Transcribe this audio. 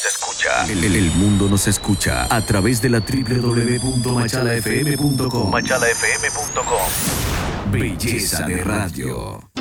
escucha. El mundo nos escucha a través de la www.machalafm.com. Machalafm.com. Belleza de radio.